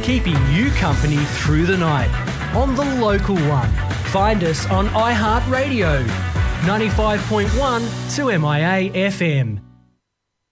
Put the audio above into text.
keeping you company through the night on the local one. Find us on iHeartRadio, 95.1 2MIA FM.